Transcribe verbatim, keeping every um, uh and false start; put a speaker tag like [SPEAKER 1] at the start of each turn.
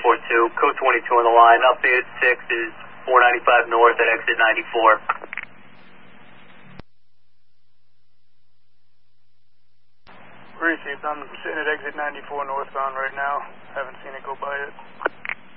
[SPEAKER 1] four two, code twenty-two on the line. Updated six is four ninety-five north at exit ninety-four.
[SPEAKER 2] Received. I'm sitting at exit ninety-four northbound right now. Haven't seen it go by yet.